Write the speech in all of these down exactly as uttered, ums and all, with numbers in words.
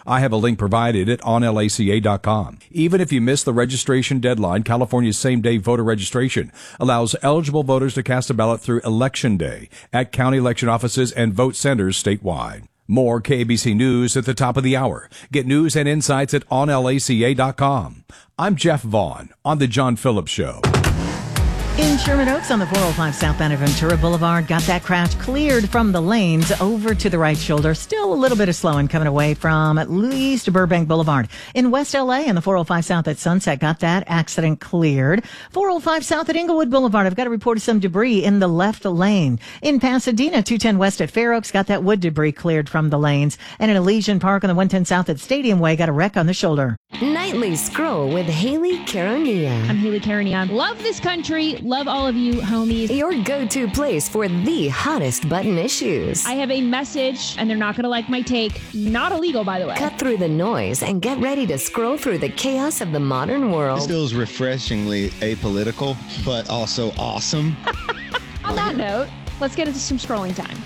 I have a link provided at on L A C A dot com. Even if you miss the registration deadline, California's same-day voter registration allows eligible voters to cast a ballot through Election Day at county election offices and vote centers statewide. More K A B C News at the top of the hour. Get news and insights at on L A C A dot com. I'm Jeff Vaughn on The John Phillips Show. In Sherman Oaks on the four oh five southbound of Ventura Boulevard, got that crash cleared from the lanes over to the right shoulder. Still a little bit of slowing coming away from at least Burbank Boulevard. In West L A and the four oh five south at Sunset, got that accident cleared. four oh five south at Inglewood Boulevard, I've got a report of some debris in the left lane. In Pasadena, two ten west at Fair Oaks, got that wood debris cleared from the lanes. And in Elysian Park on the one ten south at Stadium Way, got a wreck on the shoulder. Nightly Scroll with Haley Caronia. I'm Haley Caronia. Love this country. Love all of you, homies. Your go-to place for the hottest button issues. I have a message, and they're not going to like my take. Not illegal, by the way. Cut through the noise and get ready to scroll through the chaos of the modern world. This feels refreshingly apolitical, but also awesome. On that note, let's get into some scrolling time.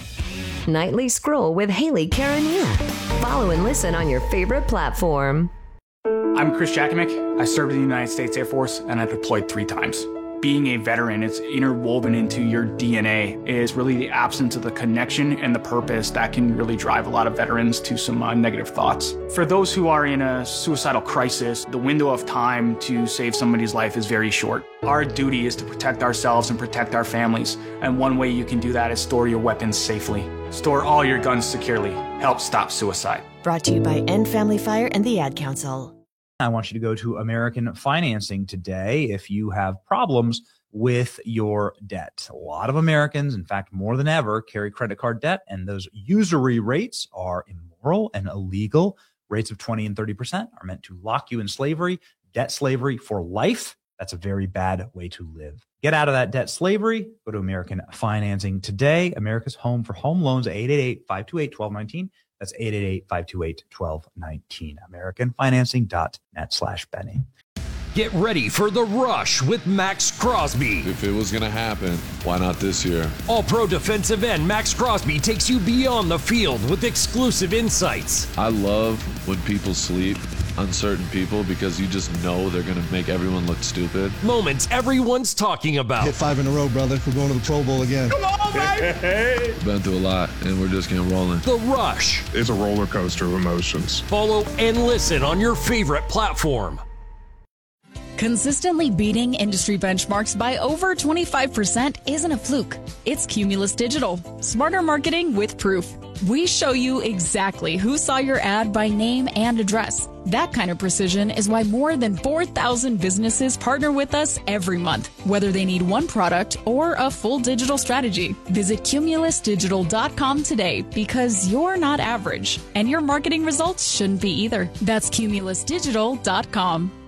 Nightly Scroll with Haley Caronia. Follow and listen on your favorite platform. I'm Chris Jakovic. I served in the United States Air Force, and I deployed three times. Being a veteran, it's interwoven into your D N A, is really the absence of the connection and the purpose that can really drive a lot of veterans to some uh, negative thoughts. For those who are in a suicidal crisis, the window of time to save somebody's life is very short. Our duty is to protect ourselves and protect our families, and one way you can do that is store your weapons safely. Store all your guns securely. Help stop suicide. Brought to you by End Family Fire and the Ad Council. I want you to go to American Financing today if you have problems with your debt. A lot of Americans, in fact, more than ever, carry credit card debt, and those usury rates are immoral and illegal. Rates of twenty and thirty percent are meant to lock you in slavery, debt slavery for life. That's a very bad way to live. Get out of that debt slavery. Go to American Financing today. America's home for home loans, eight eight eight, five two eight, one two one nine. That's eight eight eight, five two eight, one two one nine. American Financing dot net slash Benny. Get ready for The Rush with Max Crosby. If it was going to happen, why not this year? All-pro defensive end Max Crosby takes you beyond the field with exclusive insights. I love when people sleep, uncertain people, because you just know they're going to make everyone look stupid. Moments everyone's talking about. Hit five in a row, brother. We're going to the Pro Bowl again. Come on, baby! Been through a lot, and we're just getting rolling. The Rush. It's a roller coaster of emotions. Follow and listen on your favorite platform. Consistently beating industry benchmarks by over twenty-five percent isn't a fluke. It's Cumulus Digital. Smarter marketing with proof. We show you exactly who saw your ad by name and address. That kind of precision is why more than four thousand businesses partner with us every month, whether they need one product or a full digital strategy. Visit cumulus digital dot com today, because you're not average, and your marketing results shouldn't be either. That's cumulus digital dot com.